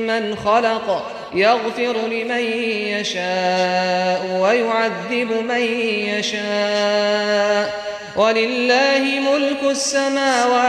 ممن خلق يغفر لمن يشاء ويعذب من يشاء ولله ملك السماوات